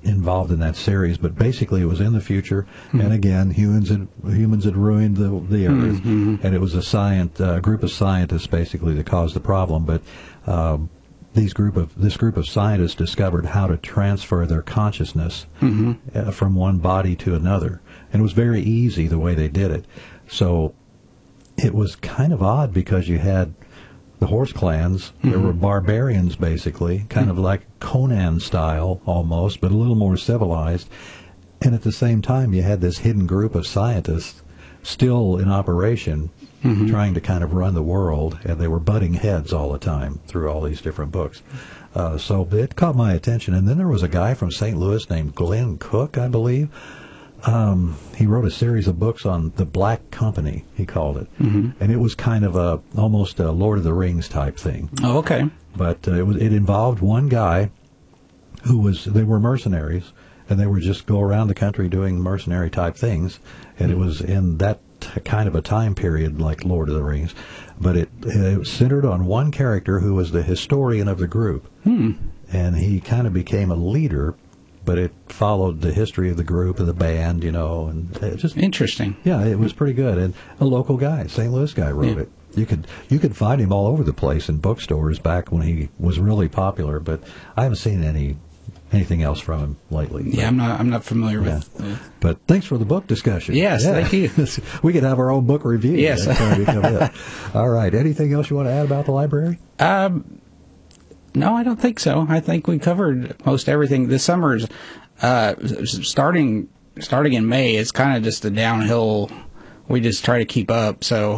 involved in that series, but basically it was in the future, and again, humans had ruined the Earth, and it was a group of scientists basically that caused the problem. But this group of scientists discovered how to transfer their consciousness from one body to another, and it was very easy the way they did it. So it was kind of odd because you had the horse clans. There were barbarians, basically, kind of like Conan style almost, but a little more civilized. And at the same time, you had this hidden group of scientists still in operation, trying to kind of run the world, and they were butting heads all the time through all these different books. So it caught my attention. And then there was a guy from St. Louis named Glenn Cook, I believe. He wrote a series of books on the Black Company, he called it, and it was kind of almost a Lord of the Rings type thing. Oh, okay. But it involved one guy they were mercenaries, and they would just go around the country doing mercenary type things, and it was in that kind of a time period like Lord of the Rings, but it was centered on one character who was the historian of the group, and he kind of became a leader. But it followed the history of the group and the band, and it just interesting. Yeah, it was pretty good. And a local guy, St. Louis guy, wrote it. You could find him all over the place in bookstores back when he was really popular. But I haven't seen anything else from him lately. Yeah, I'm not familiar with. But thanks for the book discussion. Yes, thank you. We could have our own book review. Yes. All right. Anything else you want to add about the library? No, I don't think so. I think we covered most everything. This summer's starting in May. It's kind of just a downhill. We just try to keep up. So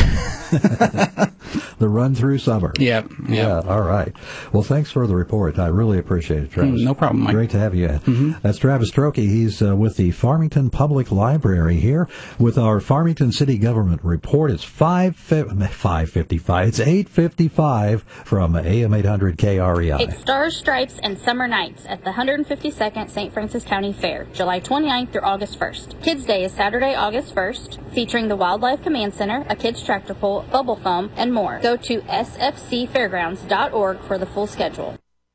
the run through summer. Yeah. All right. Well, thanks for the report. I really appreciate it, Travis. No problem, Mike. Great to have you. That's Travis Strokey. He's with the Farmington Public Library here with our Farmington City Government report. It's 5:55. It's 8:55 from AM 800 KREI. It's Stars, Stripes, and Summer Nights at the 152nd St. Francis County Fair, July 29th through August 1st. Kids Day is Saturday, August 1st, featuring the Wildlife Command Center, a kids tractor pull, bubble foam, and more. Go to sfcfairgrounds.org for the full schedule.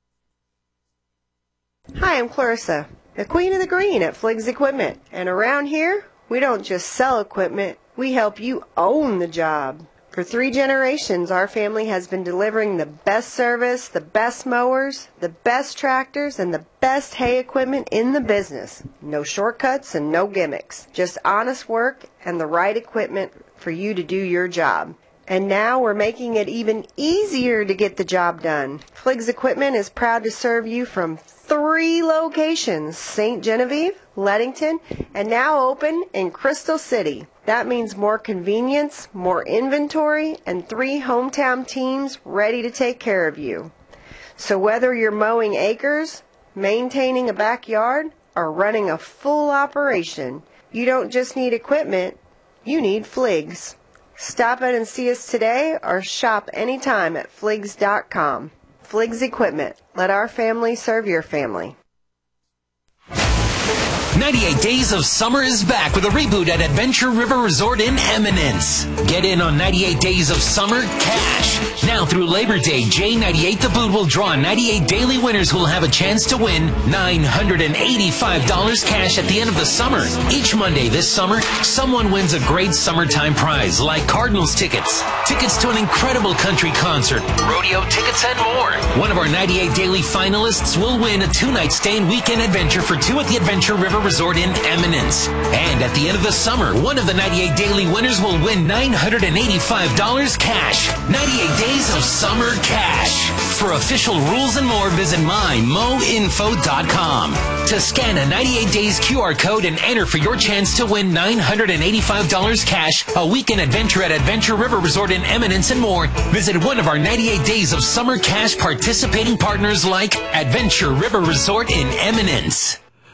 Hi, I'm Clarissa, the Queen of the Green at Fliggs Equipment. And around here, we don't just sell equipment, we help you own the job. For 3 generations, our family has been delivering the best service, the best mowers, the best tractors, and the best hay equipment in the business. No shortcuts and no gimmicks. Just honest work and the right equipment for you to do your job. And now we're making it even easier to get the job done. Fliggs Equipment is proud to serve you from 3 locations: St. Genevieve, Leadington, and now open in Crystal City. That means more convenience, more inventory, and 3 hometown teams ready to take care of you. So whether you're mowing acres, maintaining a backyard, or running a full operation, you don't just need equipment, you need Fliggs. Stop in and see us today or shop anytime at Fliggs.com. Fliggs Equipment. Let our family serve your family. 98 Days of Summer is back with a reboot at Adventure River Resort in Eminence. Get in on 98 Days of Summer cash. Now through Labor Day, J98 The Boot will draw 98 daily winners who will have a chance to win $985 cash at the end of the summer. Each Monday this summer, someone wins a great summertime prize like Cardinals tickets, tickets to an incredible country concert, rodeo tickets, and more. One of our 98 daily finalists will win a 2-night stay and weekend adventure for 2 at the Adventure River Resort in Eminence. And at the end of the summer, one of the 98 daily winners will win $985 cash. 98 Days of Summer cash. For official rules and more, visit mymowinfo.com. To scan a 98 Days QR code and enter for your chance to win $985 cash, a weekend adventure at Adventure River Resort in Eminence, and more, visit one of our 98 Days of Summer cash participating partners like Adventure River Resort in Eminence.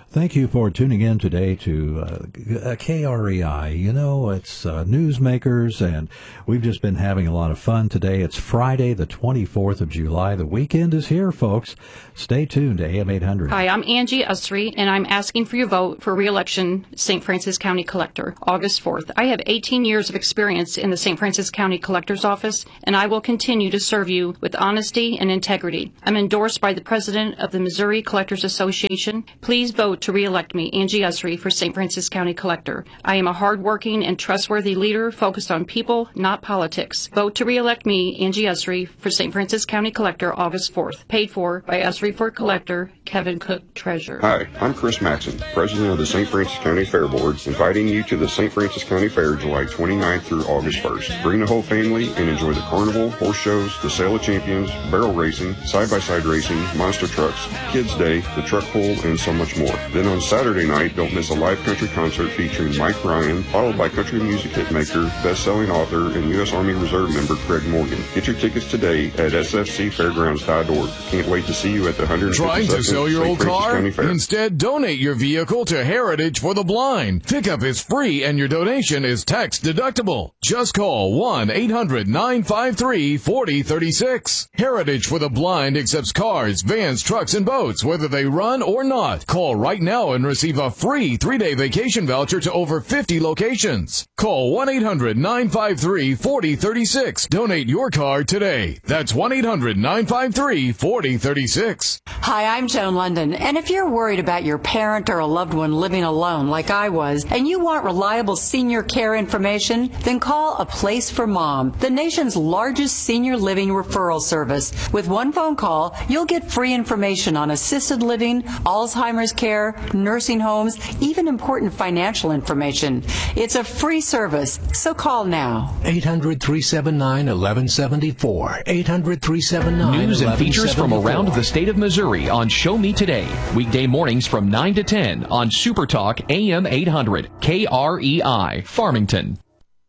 Thank you for tuning in today to KREI. You know, it's newsmakers, and we've just been having a lot of fun today. It's Friday, the 24th of July. The weekend is here, folks. Stay tuned to AM 800. Hi, I'm Angie Usry, and I'm asking for your vote for re-election St. Francis County Collector, August 4th. I have 18 years of experience in the St. Francis County Collector's Office, and I will continue to serve you with honesty and integrity. I'm endorsed by the President of the Missouri Collectors Association. Please vote to re-elect me, Angie Usry, for St. Francis County Collector. I am a hard-working and trustworthy leader focused on people, not politics. Vote to re-elect me, Angie Usry, for St. Francis County Collector, August 4th. Paid for by Usry for Collector, Kevin Cook, Treasurer. Hi, I'm Chris Maxson, President of the St. Francis County Fair Board, inviting you to the St. Francis County Fair July 29th through August 1st. Bring the whole family and enjoy the carnival, horse shows, the Sale of Champions, barrel racing, side-by-side racing, monster trucks, Kids Day, the truck pull, and so much more. Then on Saturday night, don't miss a live country concert featuring Mike Ryan, followed by country music hitmaker, best-selling author, and U.S. Army Reserve member Craig Morgan. Get your tickets today at sfcfairgrounds.org. Can't wait to see you at the 152nd Trying to sell your old car? Fair. Instead, donate your vehicle to Heritage for the Blind. Pickup is free and your donation is tax deductible. Just call 1-800-953-4036. Heritage for the Blind accepts cars, vans, trucks, and boats, whether they run or not. Call right now and receive a free 3-day vacation voucher to over 50 locations. Call 1-800-953-4036. Donate your car today. That's 1-800-953-4036. Hi, I'm Joan London, and if you're worried about your parent or a loved one living alone like I was, and you want reliable senior care information, then call A Place for Mom, the nation's largest senior living referral service. With one phone call, you'll get free information on assisted living, Alzheimer's care, nursing homes, even important financial information. It's a free service, so call now. 800-379-1174. 800-379-1174. News and features from around the state of Missouri on Show Me Today. Weekday mornings from 9 to 10 on Super Talk AM 800 KREI Farmington.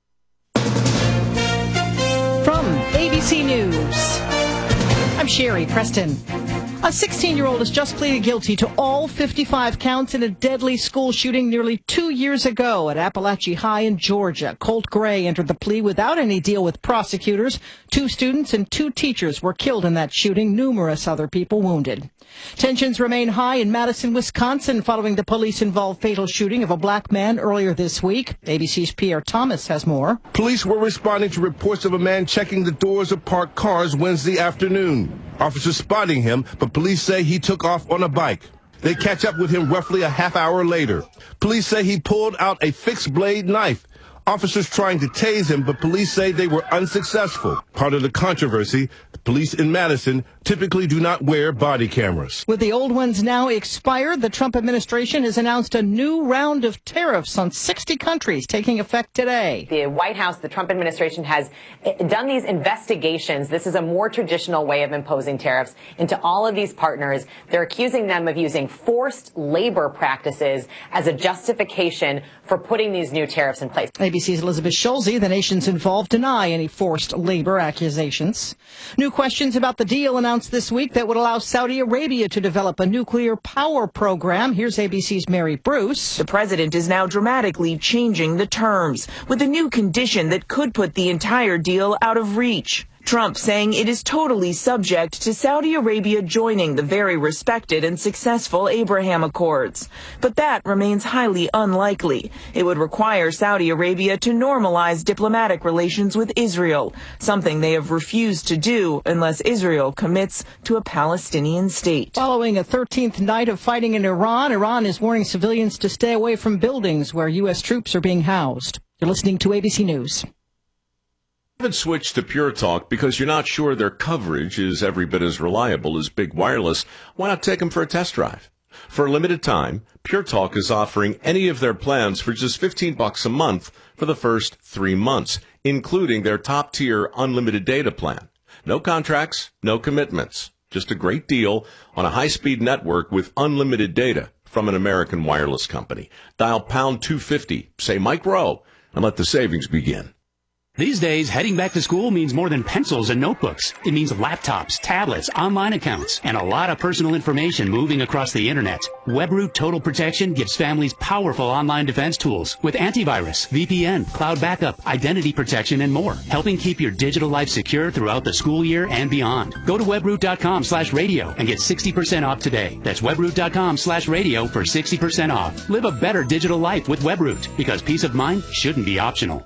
From ABC News, I'm Sherry Preston. A 16-year-old has just pleaded guilty to all 55 counts in a deadly school shooting nearly 2 years ago at Appalachia High in Georgia. Colt Gray entered the plea without any deal with prosecutors. 2 students and 2 teachers were killed in that shooting, numerous other people wounded. Tensions remain high in Madison, Wisconsin, following the police-involved fatal shooting of a black man earlier this week. ABC's Pierre Thomas has more. Police were responding to reports of a man checking the doors of parked cars Wednesday afternoon. Officers spotting him, but police say he took off on a bike. They catch up with him roughly a half hour later. Police say he pulled out a fixed-blade knife. Officers trying to tase him, but police say they were unsuccessful. Part of the controversy, the police in Madison typically do not wear body cameras. With the old ones now expired, the Trump administration has announced a new round of tariffs on 60 countries taking effect today. The White House, the Trump administration has done these investigations. This is a more traditional way of imposing tariffs into all of these partners. They're accusing them of using forced labor practices as a justification for putting these new tariffs in place. ABC's Elizabeth Schulze, the nations involved, deny any forced labor accusations. New questions about the deal announced this week that would allow Saudi Arabia to develop a nuclear power program. Here's ABC's Mary Bruce. The president is now dramatically changing the terms with a new condition that could put the entire deal out of reach. Trump saying it is totally subject to Saudi Arabia joining the very respected and successful Abraham Accords. But that remains highly unlikely. It would require Saudi Arabia to normalize diplomatic relations with Israel, something they have refused to do unless Israel commits to a Palestinian state. Following a 13th night of fighting in Iran, Iran is warning civilians to stay away from buildings where U.S. troops are being housed. You're listening to ABC News. Haven't switched to Pure Talk because you're not sure their coverage is every bit as reliable as Big Wireless. Why not take them for a test drive? For a limited time, Pure Talk is offering any of their plans for just $15 a month for the first 3 months, including their top-tier unlimited data plan. No contracts, no commitments. Just a great deal on a high-speed network with unlimited data from an American wireless company. Dial pound 250, say Mike Rowe, and let the savings begin. These days, heading back to school means more than pencils and notebooks. It means laptops, tablets, online accounts, and a lot of personal information moving across the internet. WebRoot Total Protection gives families powerful online defense tools with antivirus, VPN, cloud backup, identity protection, and more, helping keep your digital life secure throughout the school year and beyond. Go to webroot.com/radio and get 60% off today. That's webroot.com/radio for 60% off. Live a better digital life with WebRoot, because peace of mind shouldn't be optional.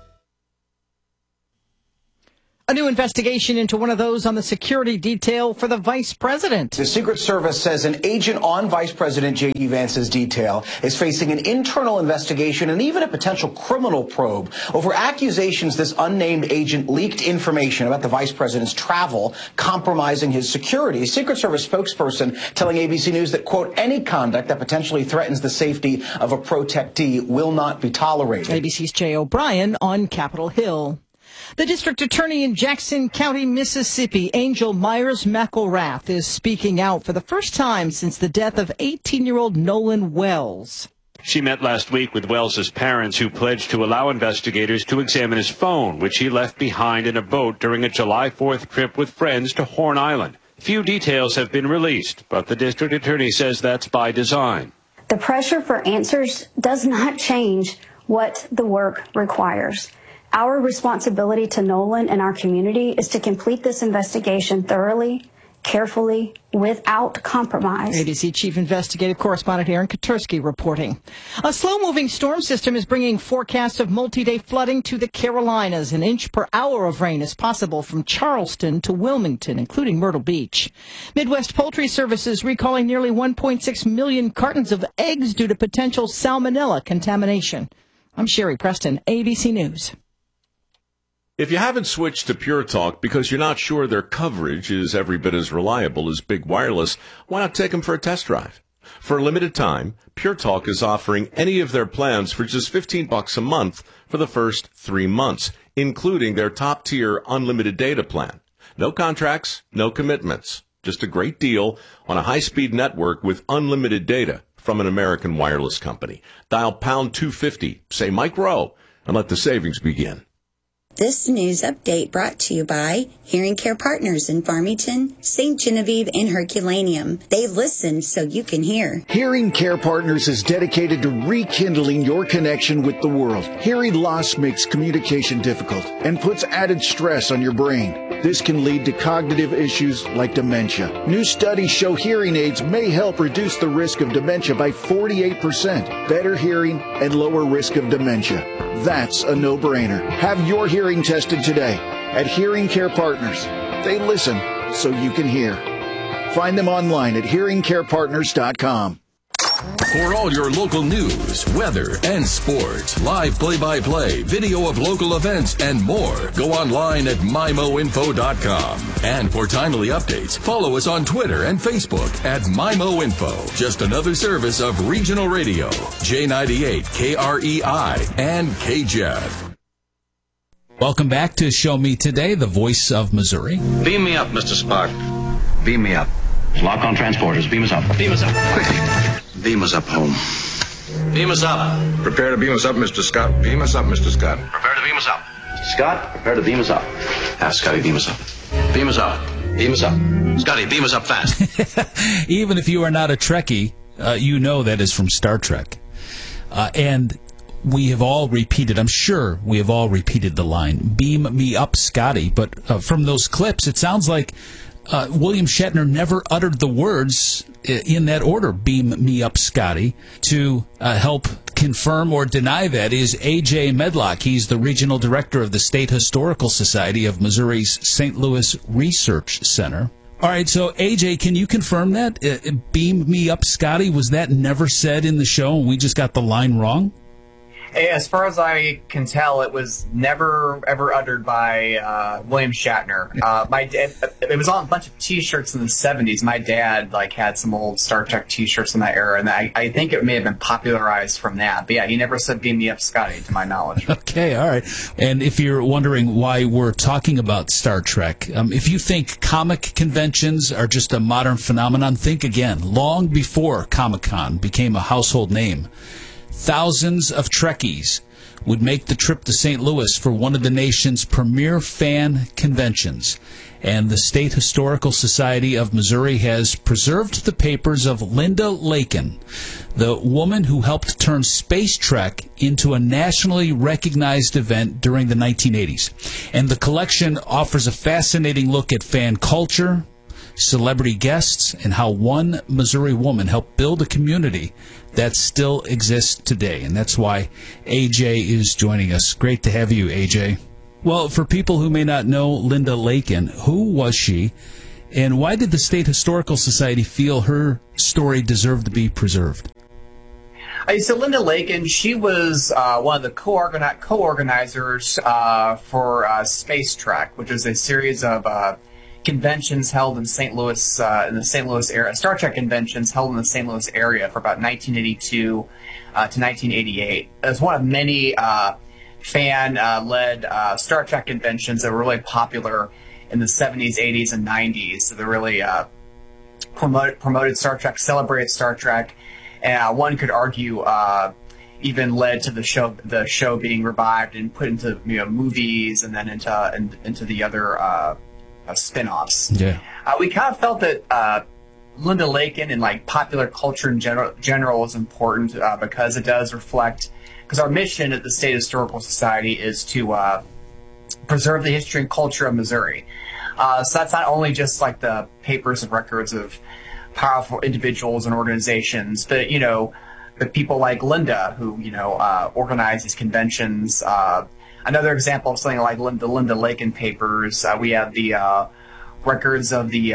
A new investigation into one of those on the security detail for the vice president. The Secret Service says an agent on Vice President J.D. Vance's detail is facing an internal investigation and even a potential criminal probe over accusations this unnamed agent leaked information about the vice president's travel, compromising his security. A Secret Service spokesperson telling ABC News that, quote, any conduct that potentially threatens the safety of a protectee will not be tolerated. ABC's Jay O'Brien on Capitol Hill. The district attorney in Jackson County, Mississippi, Angel Myers McElrath, is speaking out for the first time since the death of 18-year-old Nolan Wells. She met last week with Wells's parents, who pledged to allow investigators to examine his phone, which he left behind in a boat during a July 4th trip with friends to Horn Island. Few details have been released, but the district attorney says that's by design. The pressure for answers does not change what the work requires. Our responsibility to Nolan and our community is to complete this investigation thoroughly, carefully, without compromise. ABC Chief Investigative Correspondent Aaron Katursky reporting. A slow-moving storm system is bringing forecasts of multi-day flooding to the Carolinas. An inch per hour of rain is possible from Charleston to Wilmington, including Myrtle Beach. Midwest Poultry Services recalling nearly 1.6 million cartons of eggs due to potential salmonella contamination. I'm Sherry Preston, ABC News. If you haven't switched to Pure Talk because you're not sure their coverage is every bit as reliable as Big Wireless, why not take them for a test drive? For a limited time, Pure Talk is offering any of their plans for just $15 a month for the first 3 months, including their top-tier unlimited data plan. No contracts, no commitments. Just a great deal on a high-speed network with unlimited data from an American wireless company. Dial pound 250, say Mike Rowe, and let the savings begin. This news update brought to you by Hearing Care Partners in Farmington, St. Genevieve, and Herculaneum. They listen so you can hear. Hearing Care Partners is dedicated to rekindling your connection with the world. Hearing loss makes communication difficult and puts added stress on your brain. This can lead to cognitive issues like dementia. New studies show hearing aids may help reduce the risk of dementia by 48%, better hearing, and lower risk of dementia. That's a no-brainer. Have your hearing tested today at Hearing Care Partners. They listen so you can hear. Find them online at hearingcarepartners.com. For all your local news, weather, and sports, live play-by-play, video of local events, and more, go online at MIMOinfo.com. And for timely updates, follow us on Twitter and Facebook at MIMOinfo. Just another service of regional radio, J98, KREI, and KJEF. Welcome back to Show Me Today, the voice of Missouri. Beam me up, Mr. Spark. Beam me up. Lock on transporters. Beam us up. Beam us up. Quickly. Beam us up home. Beam us up. Prepare to beam us up, Mr. Scott. Beam us up, Mr. Scott. Prepare to beam us up. Mr. Scott, prepare to beam us up. Have Scotty beam us up. Beam us up. Beam us up. Scotty, beam us up fast. Even if you are not a Trekkie, you know that is from Star Trek. And we have all repeated, I'm sure we have all repeated the line, beam me up, Scotty. But from those clips, it sounds like William Shatner never uttered the words in that order, beam me up, Scotty. To help confirm or deny that is A.J. Medlock. He's the regional director of the State Historical Society of Missouri's St. Louis Research Center. All right, so A.J., can you confirm that? Beam me up, Scotty, was that never said in the show and we just got the line wrong? As far as I can tell, it was never ever uttered by William Shatner. My dad, it was on a bunch of T-shirts in the 70s. My dad had some old Star Trek T-shirts in that era, and I think it may have been popularized from that. But yeah, he never said "Beam me up, Scotty," to my knowledge. Okay, all right. And if you're wondering why we're talking about Star Trek, if you think comic conventions are just a modern phenomenon, think again. Long before Comic-Con became a household name, thousands of Trekkies would make the trip to St. Louis for one of the nation's premier fan conventions. And the State Historical Society of Missouri has preserved the papers of Linda Lakin, the woman who helped turn Space Trek into a nationally recognized event during the 1980s. And the collection offers a fascinating look at fan culture, celebrity guests, and how one Missouri woman helped build a community that still exists today. And that's why AJ is joining us. Great to have you, AJ. Well, for people who may not know Linda Lakin, who was she, and why did the State Historical Society feel her story deserved to be preserved? So Linda Lakin, she was one of the co-organizers for Space Trek, which was a series of conventions held in St. Louis, in the St. Louis area, Star Trek conventions held in the St. Louis area for about 1982 to 1988. It was one of many fan-led Star Trek conventions that were really popular in the 70s, 80s, and 90s. So they really promoted Star Trek, celebrated Star Trek, and one could argue even led to the show being revived and put into movies and then into the other spin-offs. Yeah. We kind of felt that Linda Lakin and like popular culture in general is important because it does reflect. Because our mission at the State Historical Society is to preserve the history and culture of Missouri. So that's not only just like the papers and records of powerful individuals and organizations, but but people like Linda who organize these conventions. Another example of something like the Linda Lakin papers, we have the records of the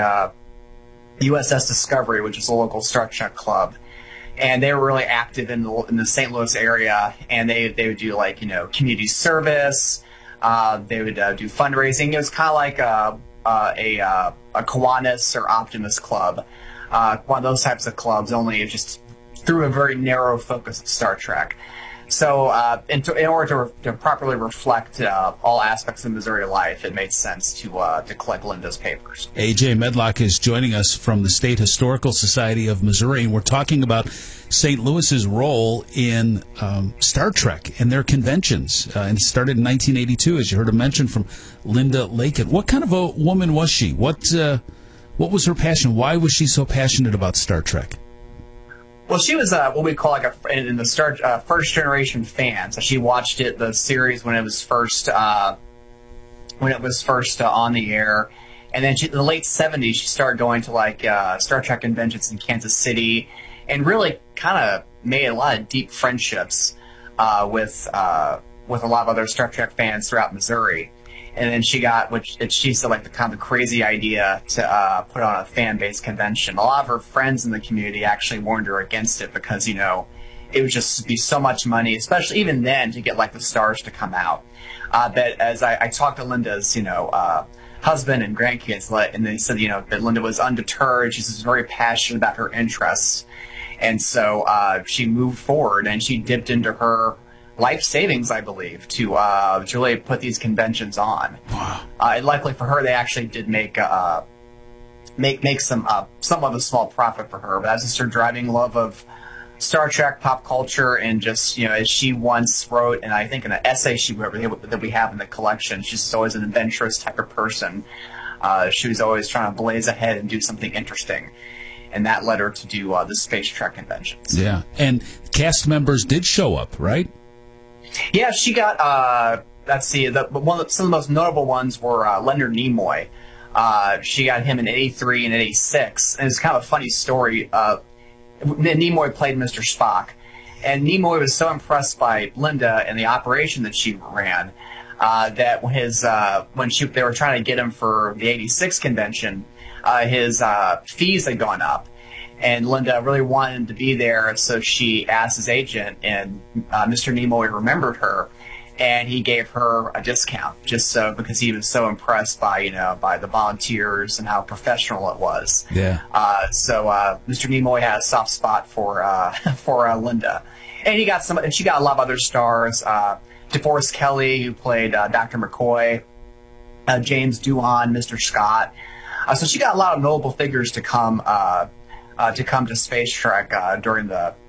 USS Discovery, which is a local Star Trek club. And they were really active in the St. Louis area, and they would do like community service. They would do fundraising. It was kind of like a Kiwanis or Optimus club, one of those types of clubs. Only just through a very narrow focus of Star Trek. So, in order to properly reflect all aspects of Missouri life, it made sense to collect Linda's papers. AJ Medlock is joining us from the State Historical Society of Missouri, and we're talking about St. Louis's role in Star Trek and their conventions. And it started in 1982, as you heard him mention from Linda Lakin. What kind of a woman was she? What was her passion? Why was she so passionate about Star Trek? Well, she was what we call like in the first generation fan. So she watched the series when it was first on the air, and then in the late 70s she started going to like Star Trek conventions in Kansas City, and really kind of made a lot of deep friendships with a lot of other Star Trek fans throughout Missouri. And then she said like the kind of crazy idea to put on a fan-based convention. A lot of her friends in the community actually warned her against it because, it would just be so much money, especially even then, to get like the stars to come out. But as I talked to Linda's, husband and grandkids, and they said, that Linda was undeterred. She's just very passionate about her interests. And so she moved forward and she dipped into her life savings, I believe, to really put these conventions on. Wow. And luckily for her, they actually did make some somewhat of a small profit for her. But that's just her driving love of Star Trek, pop culture, and just as she once wrote, and I think in an essay she wrote that we have in the collection, she's just always an adventurous type of person. She was always trying to blaze ahead and do something interesting. And that led her to do the Space Trek conventions. Yeah, and cast members did show up, right? Yeah, she got, some of the most notable ones were Leonard Nimoy. She got him in 83 and 86. And it's kind of a funny story. Nimoy played Mr. Spock. And Nimoy was so impressed by Linda and the operation that she ran that when they were trying to get him for the 86 convention, his fees had gone up. And Linda really wanted him to be there, so she asked his agent, and Mr. Nimoy remembered her, and he gave her a discount because he was so impressed by the volunteers and how professional it was. Yeah. So Mr. Nimoy had a soft spot for Linda, and she got a lot of other stars. DeForest Kelley, who played Dr. McCoy, James Doohan, Mr. Scott. So she got a lot of notable figures to come to Space Trek during the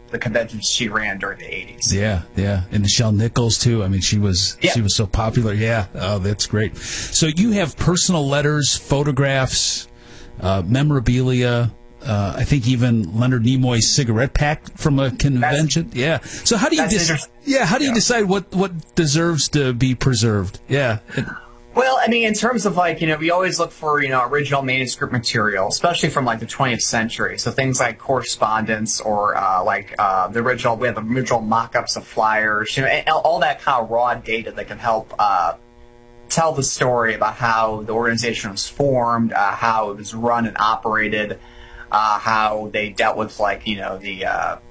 the conventions she ran during the 80s. Yeah, yeah. And Nichelle Nichols, too. I mean, she was so popular. Yeah. Oh, that's great. So you have personal letters, photographs, memorabilia, I think even Leonard Nimoy's cigarette pack from a convention. So how do you decide what deserves to be preserved? Yeah. Well, I mean, in terms of we always look for, original manuscript material, especially from the 20th century. So things like correspondence or we have the original mock-ups of flyers, and all that kind of raw data that can help tell the story about how the organization was formed, how it was run and operated, how they dealt with the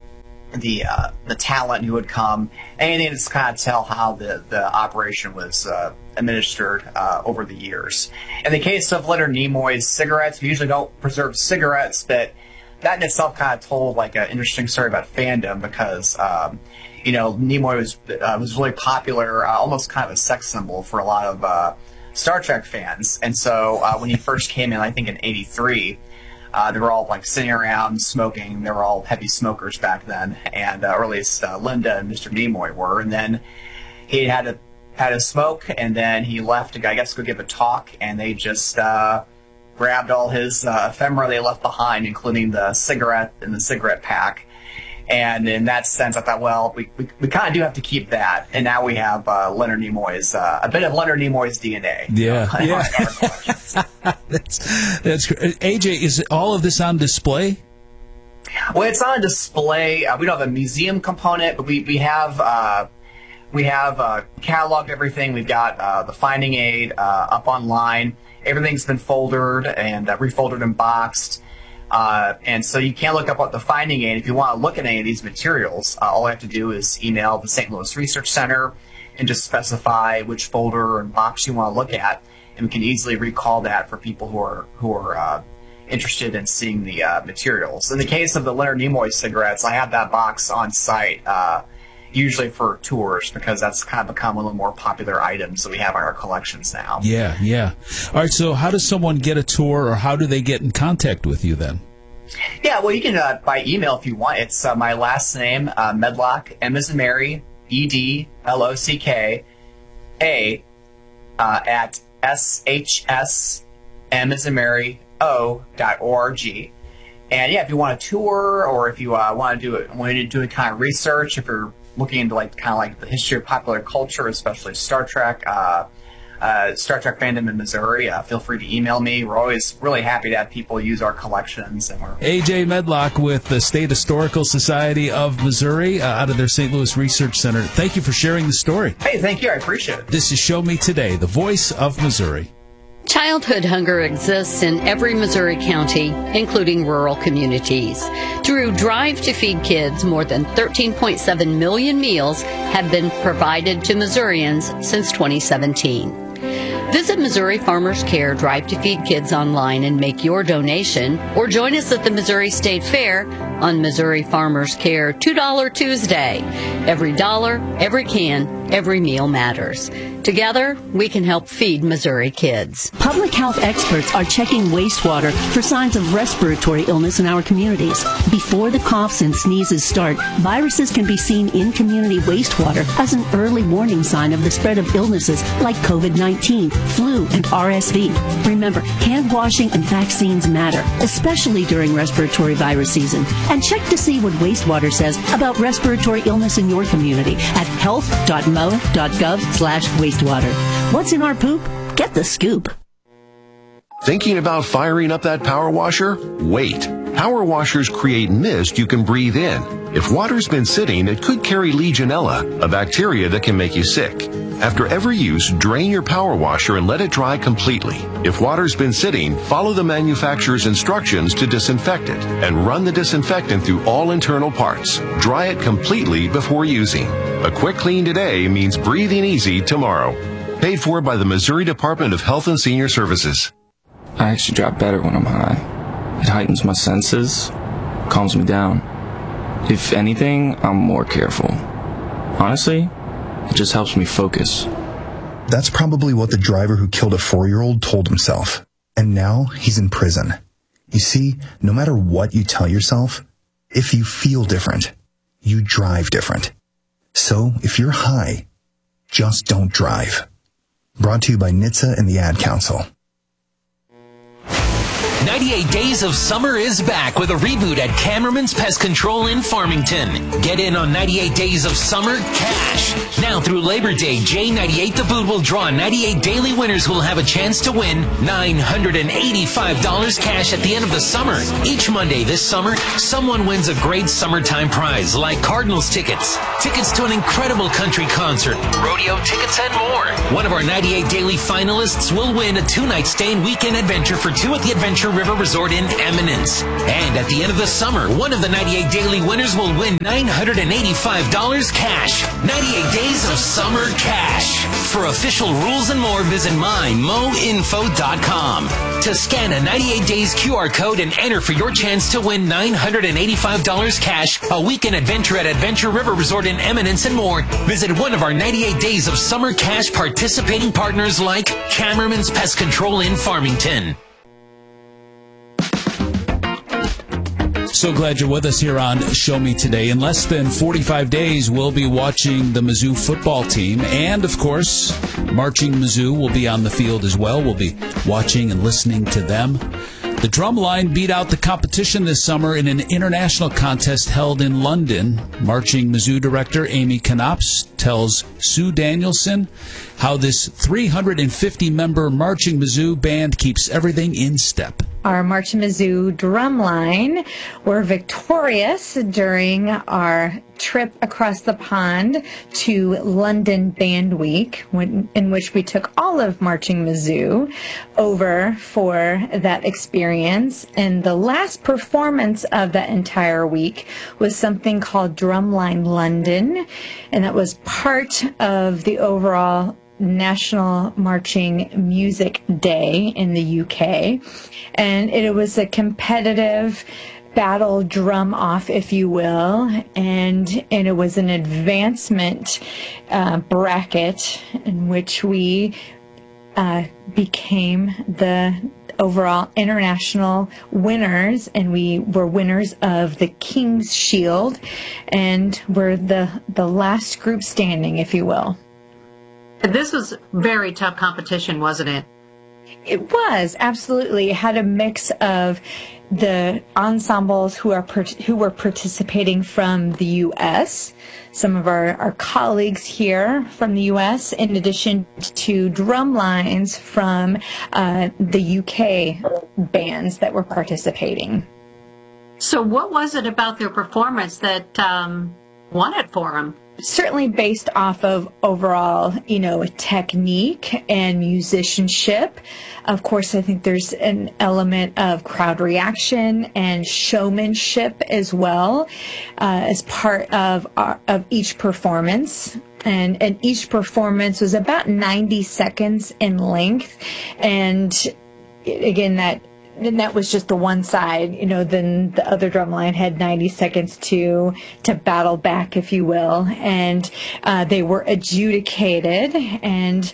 talent who would come, anything to kind of tell how the operation was administered over the years. In the case of Leonard Nimoy's cigarettes, we usually don't preserve cigarettes, but that in itself kind of told an interesting story about fandom because Nimoy was really popular, almost kind of a sex symbol for a lot of Star Trek fans. And so when he first came in, I think in '83. They were all sitting around smoking. They were all heavy smokers back then, and or at least Linda and Mr. Nimoy were. And then he had a smoke, and then he left to, I guess, go give a talk. And they just grabbed all his ephemera they left behind, including the cigarette and the cigarette pack. And in that sense, I thought, well, we kind of do have to keep that. And now we have Leonard Nimoy's, a bit of Leonard Nimoy's DNA. Yeah. That's great. AJ, is all of this on display? Well, it's on display. We don't have a museum component, but we have cataloged everything. We've got the finding aid up online. Everything's been folded and refolded and boxed. And so you can look up what the finding aid. If you want to look at any of these materials, all I have to do is email the St. Louis Research Center and just specify which folder and box you want to look at, and we can easily recall that for people who are interested in seeing the materials. In the case of the Leonard Nimoy cigarettes, I have that box on site, usually for tours, because that's kind of become one of the more popular items that we have in our collections now. Yeah. All right, so how does someone get a tour, or how do they get in contact with you then? Yeah, well, you can by email if you want. It's my last name, Medlock, M as in Mary, EDLOCK, A, at SHSM as in Mary, O.org. And yeah, if you want a tour, or if you want to do a kind of research, if you're looking into the history of popular culture, especially Star Trek fandom in Missouri, feel free to email me. We're always really happy to have people use our collections. And AJ Medlock with the State Historical Society of Missouri out of their St. Louis Research Center. Thank you for sharing the story. Hey, thank you. I appreciate it. This is Show Me Today, the voice of Missouri. Childhood hunger exists in every Missouri county, including rural communities. Through Drive to Feed Kids, more than 13.7 million meals have been provided to Missourians since 2017. Visit Missouri Farmers Care Drive to Feed Kids online and make your donation, or join us at the Missouri State Fair on Missouri Farmers Care $2 Tuesday. Every dollar, every can, every meal matters. Together, we can help feed Missouri kids. Public health experts are checking wastewater for signs of respiratory illness in our communities. Before the coughs and sneezes start, viruses can be seen in community wastewater as an early warning sign of the spread of illnesses like COVID-19, flu, and RSV. Remember, hand washing and vaccines matter, especially during respiratory virus season. And check to see what wastewater says about respiratory illness in your community at health.mo.gov/wastewater. What's in our poop? Get the scoop. Thinking about firing up that power washer? Wait. Power washers create mist you can breathe in. If water's been sitting, it could carry Legionella, a bacteria that can make you sick. After every use, drain your power washer and let it dry completely. If water's been sitting, follow the manufacturer's instructions to disinfect it and run the disinfectant through all internal parts. Dry it completely before using. A quick clean today means breathing easy tomorrow. Paid for by the Missouri Department of Health and Senior Services. I actually drop better when I'm high. It heightens my senses, calms me down. If anything, I'm more careful. Honestly, it just helps me focus. That's probably what the driver who killed a 4-year-old told himself. And now he's in prison. You see, no matter what you tell yourself, If you feel different, you drive different. So if you're high, just don't drive. Brought to you by NHTSA and the Ad Council. 98 Days of Summer is back with a reboot at Cameraman's Pest Control in Farmington. Get in on 98 Days of Summer cash. Now through Labor Day, J98 The Boot will draw 98 daily winners who will have a chance to win $985 cash at the end of the summer. Each Monday this summer, someone wins a great summertime prize like Cardinals tickets, tickets to an incredible country concert, rodeo tickets, and more. One of our 98 daily finalists will win a 2-night stay and weekend adventure for two at the Adventure River Resort in Eminence. And at the end of the summer, one of the 98 daily winners will win $985 cash. 98 Days of Summer cash. For official rules and more, visit mymoinfo.com. To scan a 98 Days QR code and enter for your chance to win $985 cash, a weekend adventure at Adventure River Resort in Eminence, and more, visit one of our 98 Days of Summer cash participating partners like Cameraman's Pest Control in Farmington. So glad you're with us here on Show Me Today. In less than 45 days, we'll be watching the Mizzou football team. And, of course, Marching Mizzou will be on the field as well. We'll be watching and listening to them. The Drumline beat out the competition this summer in an international contest held in London. Marching Mizzou director Amy Knops tells Sue Danielson how this 350-member Marching Mizzou band keeps everything in step. Our Marching Mizzou Drumline were victorious during our trip across the pond to London Band Week, in which we took all of Marching Mizzou over for that experience. And the last performance of that entire week was something called Drumline London, and that was part of the overall National Marching Music Day in the UK. And it was a competitive battle drum off, if you will, and it was an advancement bracket in which we became the overall international winners, and we were winners of the King's Shield, and we're the last group standing, if you will. This was very tough competition, wasn't it? It was, absolutely. It had a mix of the ensembles who were participating from the U.S., some of our colleagues here from the U.S., in addition to drum lines from the U.K. bands that were participating. So what was it about their performance that won it for them? Certainly based off of overall, technique and musicianship. Of course, I think there's an element of crowd reaction and showmanship as well as part of each performance. And each performance was about 90 seconds in length. And again, that was just the one side, then the other drumline had 90 seconds to battle back, if you will. And they were adjudicated, and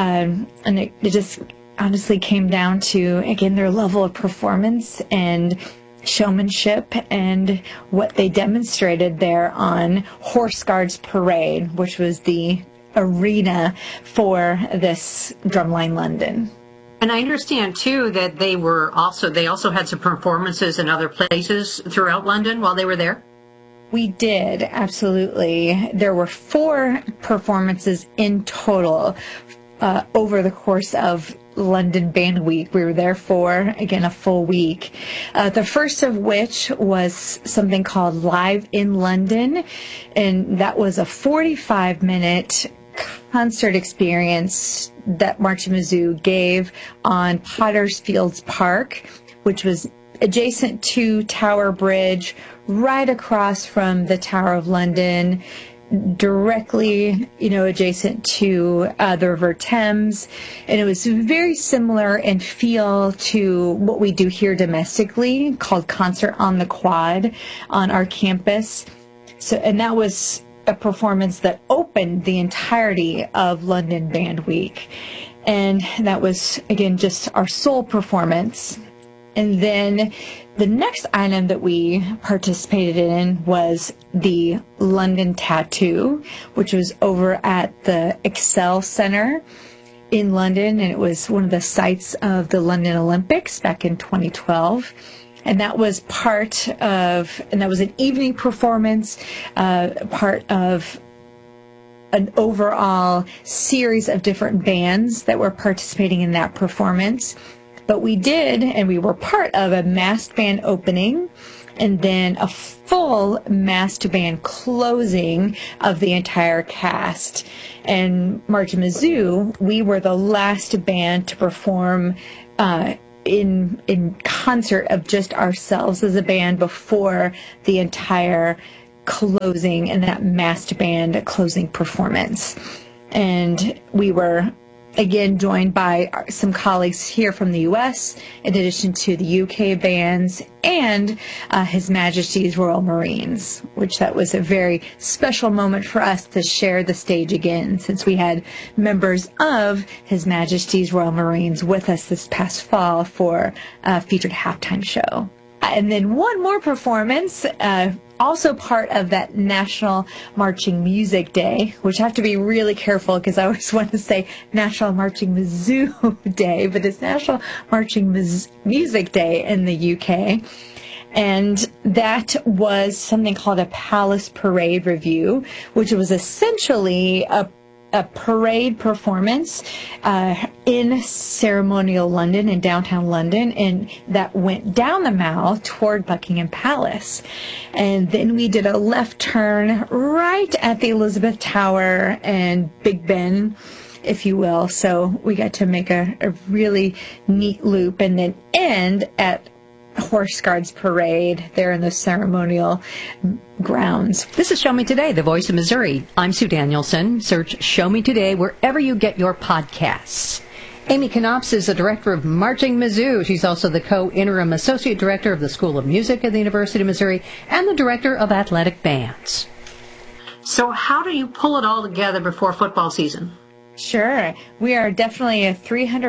it just honestly came down to, again, their level of performance and showmanship and what they demonstrated there on Horse Guards Parade, which was the arena for this Drumline London. And I understand, too, that they also had some performances in other places throughout London while they were there? We did, absolutely. There were 4 performances in total over the course of London Band Week. We were there for, again, a full week. The first of which was something called Live in London, and that was a 45-minute concert experience that Marching Mizzou gave on Potter's Fields Park, which was adjacent to Tower Bridge, right across from the Tower of London, directly, adjacent to the River Thames. And it was very similar in feel to what we do here domestically, called Concert on the Quad on our campus. And that was a performance that opened the entirety of London Band Week. And that was, again, just our sole performance. And then the next item that we participated in was the London Tattoo, which was over at the Excel Center in London, and it was one of the sites of the London Olympics back in 2012. And that was that was an evening performance, part of an overall series of different bands that were participating in that performance. But we were part of a masked band opening and then a full masked band closing of the entire cast. And Marching Mizzou, we were the last band to perform in concert of just ourselves as a band before the entire closing and that masked band closing performance. And we were again joined by some colleagues here from the U.S., in addition to the UK bands and His Majesty's Royal Marines, which that was a very special moment for us to share the stage again, since we had members of His Majesty's Royal Marines with us this past fall for a featured halftime show. And then one more performance, also part of that National Marching Music Day, which I have to be really careful because I always want to say National Marching Mizzou Day, but it's National Marching Music Day in the UK. And that was something called a Palace Parade Review, which was essentially a parade performance in ceremonial London, in downtown London, and that went down the Mall toward Buckingham Palace. And then we did a left turn right at the Elizabeth Tower and Big Ben, if you will. So we got to make a really neat loop and then end at Horse Guards Parade there in the ceremonial grounds. This is Show Me Today, the voice of Missouri. I'm Sue Danielson. Search Show Me Today wherever you get your podcasts. Amy Knops is the director of Marching Mizzou. She's also the co-interim associate director of the School of Music at the University of Missouri and the director of athletic bands. So how do you pull it all together before football season? Sure. We are definitely a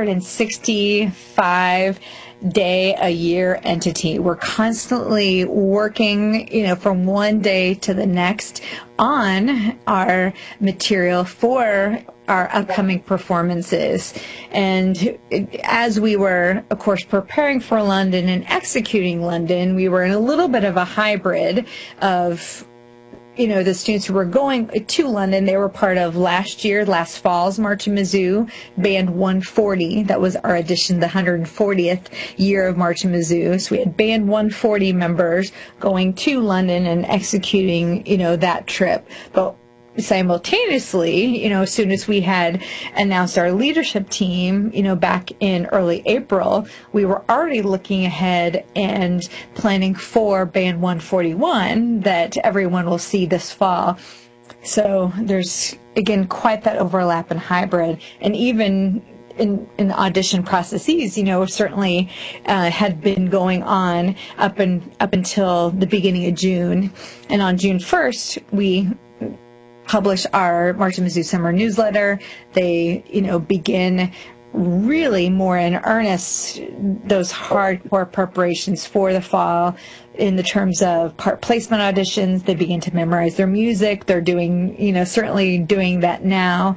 365-day-a-year entity. We're constantly working, from one day to the next on our material for our upcoming performances. And as we were, of course, preparing for London and executing London, we were in a little bit of a hybrid of the students who were going to London. They were part of last fall's Marching Mizzou, Band 140. That was our edition, the 140th year of Marching Mizzou. So we had Band 140 members going to London and executing, that trip. But simultaneously, as soon as we had announced our leadership team, back in early April, we were already looking ahead and planning for Band 141 that everyone will see this fall. So there's, again, quite that overlap and hybrid. And even in the audition processes, certainly had been going on up until the beginning of June. And on June 1st, we publish our Marching Mizzou summer newsletter. They, begin really more in earnest those hardcore preparations for the fall in the terms of part placement auditions. They begin to memorize their music. They're doing, certainly doing that now.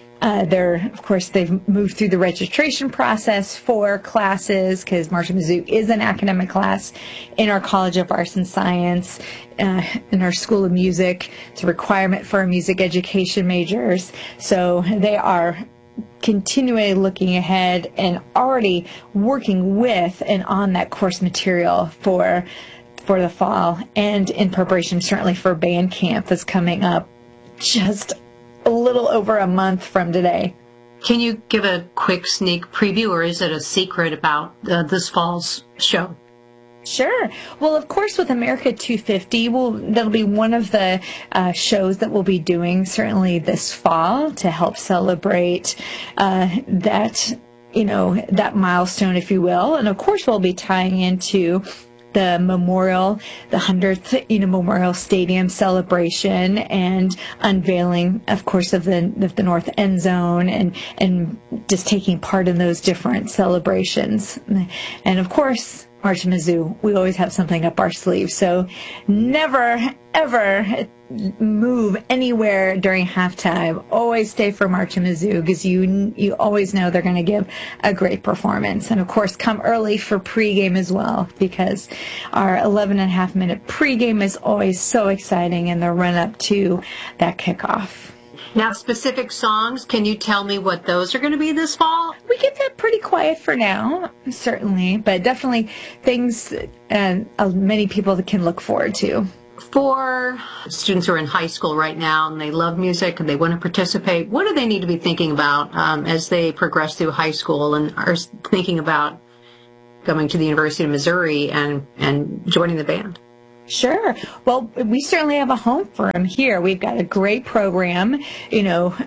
They've moved through the registration process for classes because Marching Mizzou is an academic class in our College of Arts and Science, in our School of Music. It's a requirement for our music education majors. So they are continually looking ahead and already working with and on that course material for the fall, and in preparation certainly for band camp that's coming up just a little over a month from today. Can you give a quick sneak preview, or is it a secret about this fall's show? Sure. Well, of course, with America 250, that'll be one of the shows that we'll be doing certainly this fall to help celebrate that milestone, if you will. And of course, we'll be tying into the memorial, the 100th Memorial Stadium celebration and unveiling, of course, of the North End Zone and just taking part in those different celebrations. And of course, March in Mizzou, we always have something up our sleeve. So never, ever move anywhere during halftime. Always stay for March in Mizzou because you always know they're going to give a great performance. And, of course, come early for pregame as well because our 11.5-minute pregame is always so exciting in the run-up to that kickoff. Now, specific songs, can you tell me what those are going to be this fall? We keep that pretty quiet for now, certainly, but definitely things many people can look forward to. For students who are in high school right now and they love music and they want to participate, what do they need to be thinking about as they progress through high school and are thinking about going to the University of Missouri and joining the band? Sure. Well, we certainly have a home for them here. We've got a great program, in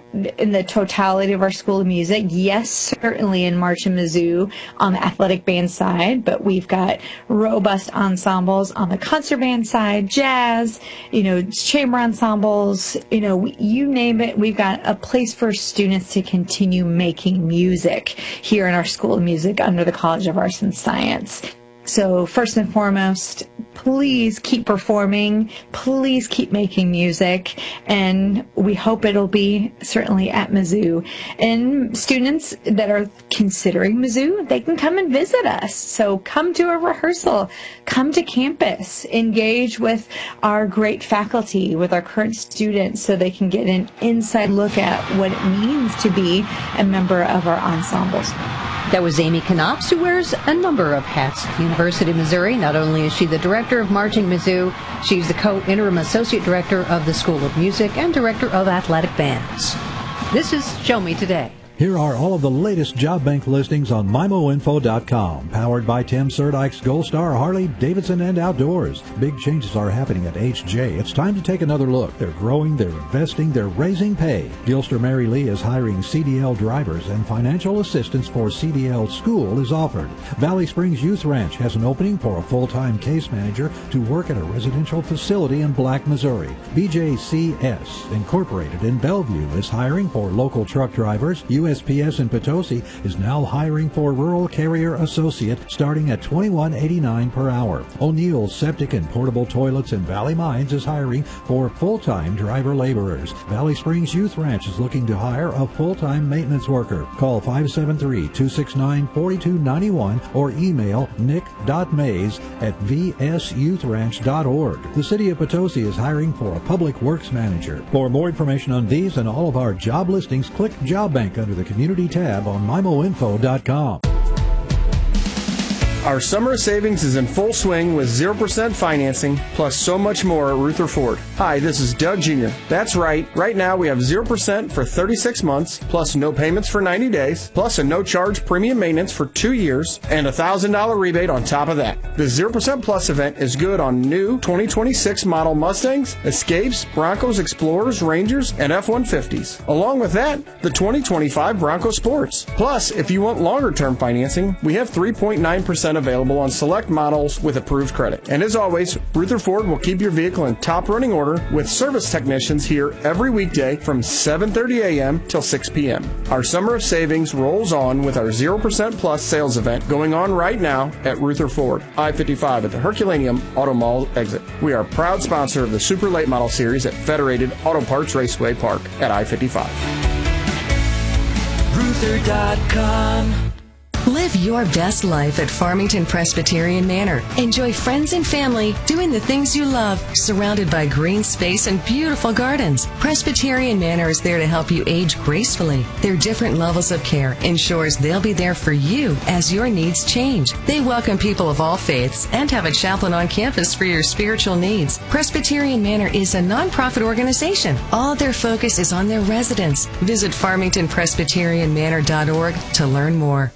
the totality of our School of Music. Yes, certainly in March in Mizzou on the athletic band side, but we've got robust ensembles on the concert band side, jazz, chamber ensembles, you name it. We've got a place for students to continue making music here in our School of Music under the College of Arts and Science. So first and foremost, please keep performing, please keep making music, and we hope it'll be certainly at Mizzou. And students that are considering Mizzou, they can come and visit us. So come to a rehearsal, come to campus, engage with our great faculty, with our current students, so they can get an inside look at what it means to be a member of our ensembles. That was Amy Knops, who wears a number of hats at the University of Missouri. Not only is she the director of Marching Mizzou, she's the co-interim associate director of the School of Music and director of athletic bands. This is Show Me Today. Here are all of the latest job bank listings on MIMOinfo.com, powered by Tim Surdykes, Gold Star, Harley, Davidson, and Outdoors. Big changes are happening at HJ. It's time to take another look. They're growing, they're investing, they're raising pay. Gilster Mary Lee is hiring CDL drivers, and financial assistance for CDL school is offered. Valley Springs Youth Ranch has an opening for a full-time case manager to work at a residential facility in Black, Missouri. BJCS Incorporated in Bellevue is hiring for local truck drivers. USPS in Potosi is now hiring for rural carrier associate starting at $21.89 per hour. O'Neill's Septic and Portable Toilets in Valley Mines is hiring for full-time driver laborers. Valley Springs Youth Ranch is looking to hire a full-time maintenance worker. Call 573-269-4291 or email nick.mays@vsyouthranch.org. The City of Potosi is hiring for a public works manager. For more information on these and all of our job listings, click Job Bank under the Community tab on MIMOinfo.com. Our summer savings is in full swing with 0% financing, plus so much more at Ruther Ford. Hi, this is Doug Jr. That's right. Right now we have 0% for 36 months, plus no payments for 90 days, plus a no-charge premium maintenance for 2 years, and a $1,000 rebate on top of that. The 0% Plus event is good on new 2026 model Mustangs, Escapes, Broncos, Explorers, Rangers, and F-150s. Along with that, the 2025 Bronco Sports. Plus, if you want longer-term financing, we have 3.9% available on select models with approved credit. And as always, Ruther Ford will keep your vehicle in top running order with service technicians here every weekday from 7:30 a.m. till 6 p.m. Our summer of savings rolls on with our 0% Plus sales event going on right now at Ruther Ford, I-55 at the Herculaneum Auto Mall exit. We are a proud sponsor of the Super Late Model Series at Federated Auto Parts Raceway Park at I-55. Ruther.com. Live your best life at Farmington Presbyterian Manor. Enjoy friends and family doing the things you love, surrounded by green space and beautiful gardens. Presbyterian Manor is there to help you age gracefully. Their different levels of care ensures they'll be there for you as your needs change. They welcome people of all faiths and have a chaplain on campus for your spiritual needs. Presbyterian Manor is a nonprofit organization. All their focus is on their residents. Visit farmingtonpresbyterianmanor.org to learn more.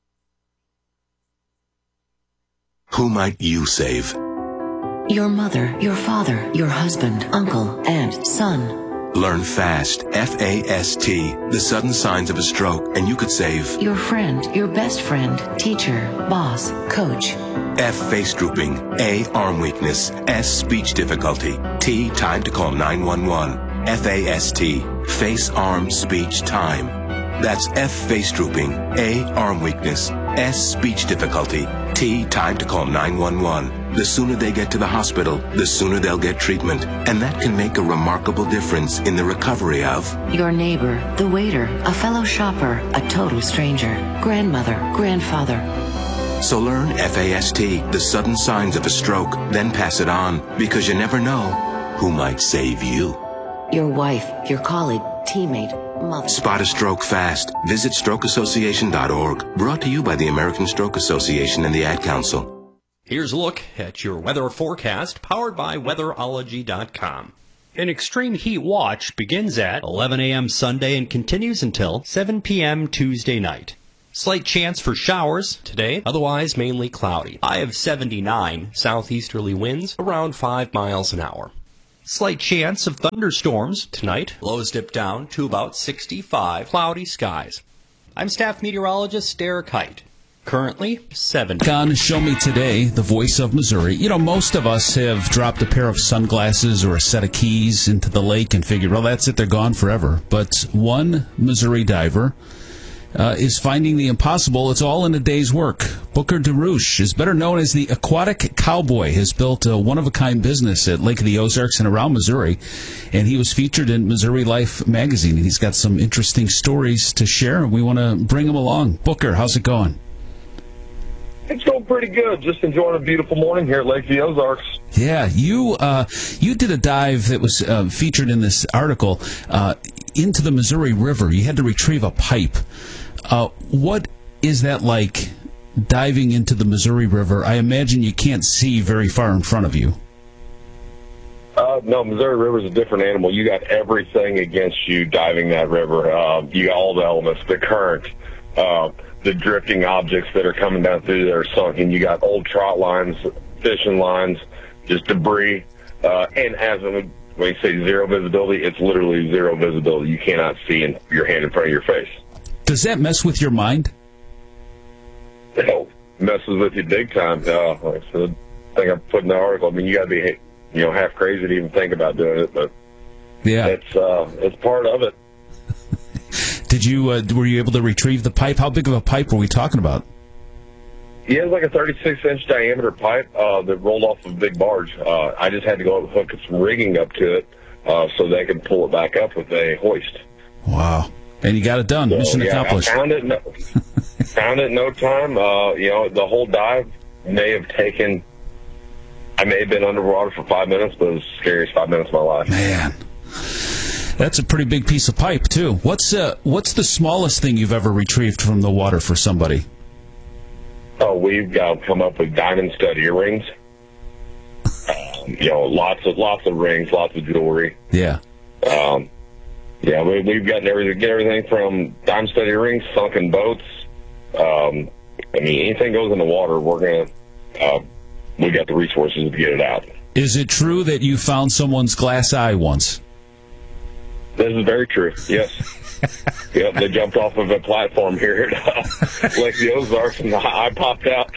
Who might you save? Your mother, your father, your husband, uncle, aunt, son. Learn FAST, F-A-S-T, the sudden signs of a stroke, and you could save your friend, your best friend, teacher, boss, coach. F, face drooping. A, arm weakness. S, speech difficulty. T, time to call 911. F-A-S-T, face, arm, speech, time. That's F, face drooping. A, arm weakness. S, speech difficulty. T, time to call 911. The sooner they get to the hospital, the sooner they'll get treatment. And that can make a remarkable difference in the recovery of your neighbor, the waiter, a fellow shopper, a total stranger, grandmother, grandfather. So learn FAST, the sudden signs of a stroke, then pass it on, because you never know who might save you. Your wife, your colleague, teammate, mother. Spot a stroke fast. Visit strokeassociation.org. Brought to you by the American Stroke Association and the Ad Council. Here's a look at your weather forecast, powered by weatherology.com. An extreme heat watch begins at 11 a.m. Sunday and continues until 7 p.m. Tuesday night. Slight chance for showers today, otherwise mainly cloudy. High of 79, southeasterly winds around 5 miles an hour. Slight chance of thunderstorms tonight. Lows dip down to about 65, cloudy skies. I'm staff meteorologist Derek Height. Currently 70. On Show Me Today, the voice of Missouri. You know, most of us have dropped a pair of sunglasses or a set of keys into the lake and figured, well, that's it, they're gone forever. But one Missouri diver is finding the impossible. It's all in a day's work. Booker DeRouche is better known as the Aquatic Cowboy, has built a one-of-a-kind business at Lake of the Ozarks and around Missouri, and he was featured in Missouri Life magazine, and he's got some interesting stories to share, and we want to bring him along. Booker, how's it going? It's going pretty good. Just enjoying a beautiful morning here at Lake of the Ozarks. Yeah, you did a dive that was featured in this article into the Missouri River. You had to retrieve a pipe. What is that like, diving into the Missouri River? I imagine you can't see very far in front of you. No, Missouri River is a different animal. You got everything against you diving that river. You got all the elements, the current, the drifting objects that are coming down through that are sunken. You got old trot lines, fishing lines, just debris. And when you say zero visibility, it's literally zero visibility. You cannot see your hand in front of your face. Does that mess with your mind? It messes with you big time. Like I said, I think I put in the article, I mean, you got to be, half crazy to even think about doing it, but yeah, it's part of it. Did you were you able to retrieve the pipe? How big of a pipe were we talking about? Yeah, it was like a 36-inch diameter pipe that rolled off of a big barge. I just had to go hook some rigging up to it so they could pull it back up with a hoist. Wow. And you got it done. Mission accomplished. I found it in no time. The whole dive may have taken, I may have been underwater for 5 minutes, but it was the scariest 5 minutes of my life. Man. That's a pretty big piece of pipe, too. What's the smallest thing you've ever retrieved from the water for somebody? Oh, we've come up with diamond stud earrings. Lots of rings, lots of jewelry. Yeah. Yeah, we've gotten everything from diamond stud earrings, sunken boats. Anything goes in the water, we got the resources to get it out. Is it true that you found someone's glass eye once? This is very true, yes. Yep, they jumped off of a platform here at Lake of the Ozarks, and the eye popped out.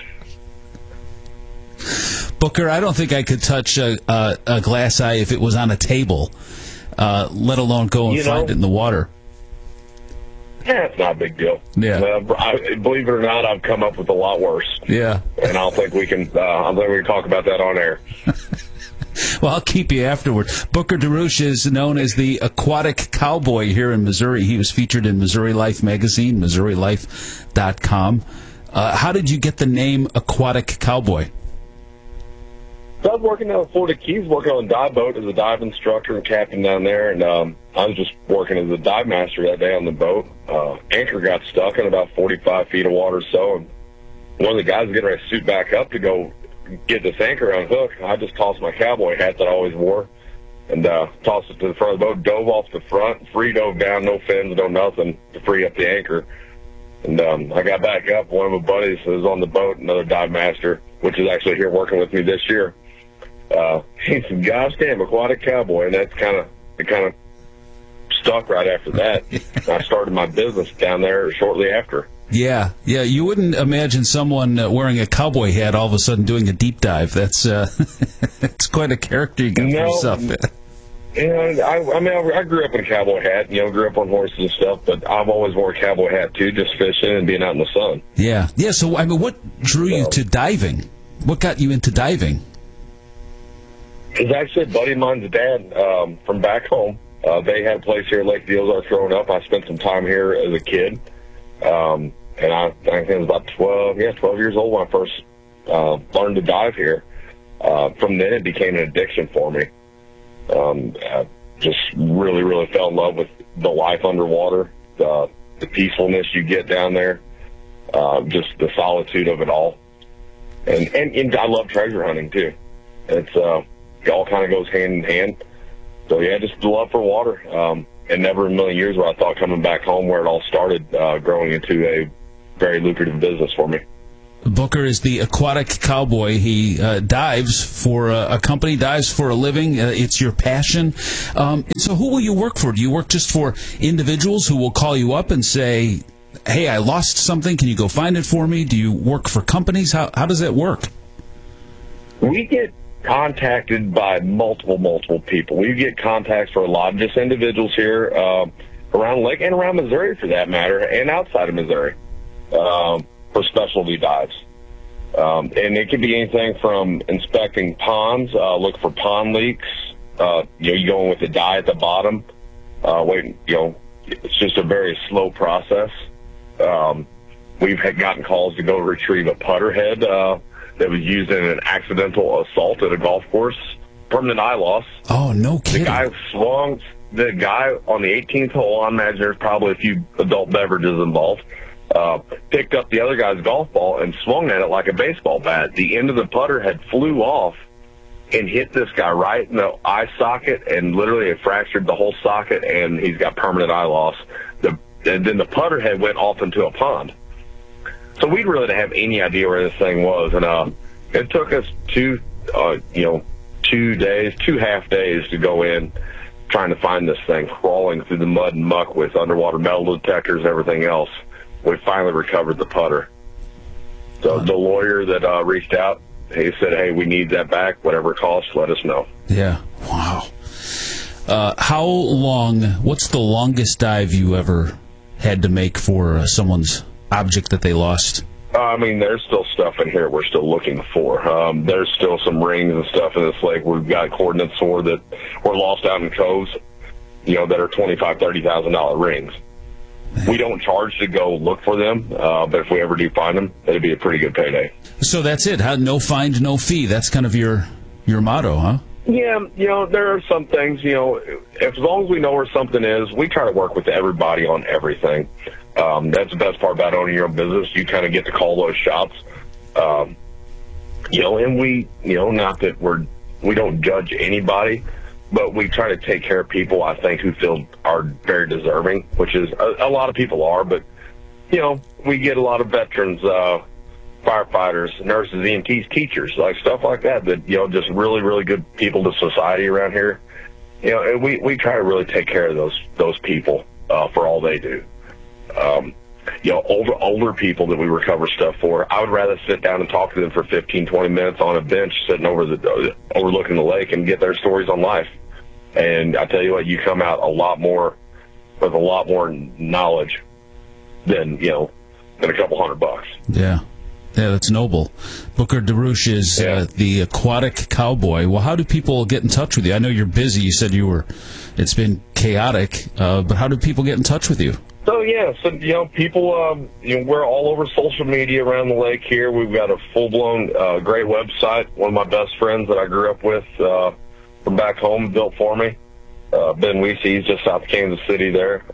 Booker, I don't think I could touch a glass eye if it was on a table, let alone go and find it in the water. Yeah, it's not a big deal. Yeah. Believe it or not, I've come up with a lot worse. Yeah. And I think we can talk about that on air. Well, I'll keep you afterward. Booker DeRouche is known as the Aquatic Cowboy here in Missouri. He was featured in Missouri Life magazine, MissouriLife.com. How did you get the name Aquatic Cowboy? So I was working down at Florida Keys, working on a dive boat as a dive instructor and captain down there, and I was just working as a dive master that day on the boat. Anchor got stuck in about 45 feet of water or so, and one of the guys was getting ready to suit back up to go get this anchor unhooked. I just tossed my cowboy hat that I always wore and tossed it to the front of the boat, dove off the front, free dove down, no fins, no nothing, to free up the anchor. And I got back up. One of my buddies was on the boat, another dive master, which is actually here working with me this year. He said, "Gosh damn, Aquatic Cowboy," and it kind of stuck right after that. I started my business down there shortly after. Yeah. You wouldn't imagine someone wearing a cowboy hat all of a sudden doing a deep dive. That's it's quite a character you got for yourself. And I grew up in a cowboy hat, grew up on horses and stuff, but I've always wore a cowboy hat too, just fishing and being out in the sun. Yeah. So, what drew you to diving? What got you into diving? It's actually a buddy of mine's dad from back home. They had a place here at Lake of the Ozarks growing up. I spent some time here as a kid. And I think I was about 12 years old when I first learned to dive here. From then, it became an addiction for me. I just really, really fell in love with the life underwater, the peacefulness you get down there, just the solitude of it all. And I love treasure hunting, too. It all kind of goes hand in hand. So, yeah, just the love for water. And never in a million years where I thought coming back home where it all started growing into a very lucrative business for me. Booker is the aquatic cowboy. He dives for a company, dives for a living. It's your passion. So who will you work for? Do you work just for individuals who will call you up and say, hey, I lost something. Can you go find it for me? Do you work for companies? How does that work? We get contacted by multiple people. We get contacts for a lot of just individuals here around the lake and around Missouri for that matter, and outside of Missouri. For specialty dives. And it could be anything from inspecting ponds, look for pond leaks, you go in with a dye at the bottom, it's just a very slow process. We've gotten calls to go retrieve a putter head that was used in an accidental assault at a golf course. Permanent eye loss. Oh, no kidding. The guy on the 18th hole, I imagine there's probably a few adult beverages involved, picked up the other guy's golf ball and swung at it like a baseball bat. The end of the putter head flew off and hit this guy right in the eye socket, and literally it fractured the whole socket, and he's got permanent eye loss. And then the putter head went off into a pond. So we really didn't have any idea where this thing was, and it took us two half days to go in trying to find this thing, crawling through the mud and muck with underwater metal detectors and everything else. We finally recovered the putter. So the lawyer that reached out, he said, hey, we need that back. Whatever it costs, let us know. Yeah. Wow. How long, what's the longest dive you ever had to make for someone's object that they lost? There's still stuff in here we're still looking for. There's still some rings and stuff in this lake we've got coordinates for that were lost out in coves, that are $25,000, $30,000 rings. We don't charge to go look for them, but if we ever do find them, it'd be a pretty good payday. So that's it. No find, no fee. That's kind of your motto, huh? Yeah, there are some things, as long as we know where something is, we try to work with everybody on everything. That's the best part about owning your own business. You kind of get to call those shots. And we, not that we don't judge anybody, but we try to take care of people, I think, who are very deserving, which is a lot of people are. But, we get a lot of veterans, firefighters, nurses, EMTs, teachers, like stuff like that, just really, really good people to society around here. And we try to really take care of those people for all they do. Older people that we recover stuff for, I would rather sit down and talk to them for 15, 20 minutes on a bench sitting overlooking the lake and get their stories on life. And I tell you what, you come out with a lot more knowledge than a couple $100. Yeah. Yeah, that's noble. Booker DeRouche is the aquatic cowboy. Well, how do people get in touch with you? I know you're busy. You said it's been chaotic, but how do people get in touch with you? So people, we're all over social media around the lake here. We've got a full-blown great website. One of my best friends that I grew up with from back home built for me. Ben Weese, he's just south of Kansas City there.